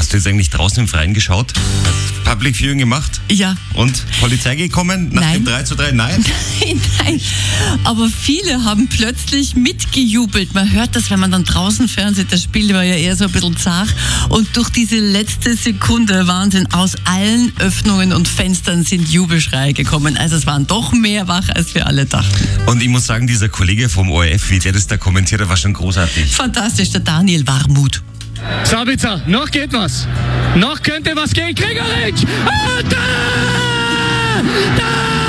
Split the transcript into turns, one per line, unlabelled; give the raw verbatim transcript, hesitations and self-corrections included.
Hast du jetzt eigentlich draußen im Freien geschaut? Hast Public Viewing gemacht?
Ja.
Und Polizei gekommen nach
Nein.
dem drei zu drei? Nein?
Nein, nein. Aber viele haben plötzlich mitgejubelt. Man hört das, wenn man dann draußen fernseht. Das Spiel war ja eher so ein bisschen zart. Und durch diese letzte Sekunde, Wahnsinn, aus allen Öffnungen und Fenstern sind Jubelschreie gekommen. Also es waren doch mehr wach, als wir alle dachten.
Und ich muss sagen, dieser Kollege vom O R F, wie der das da kommentiert hat, war schon großartig.
Fantastisch, der Daniel Warmuth.
Sabitzer, noch geht was. Noch könnte was gehen. Gregoritsch! Und da! Da!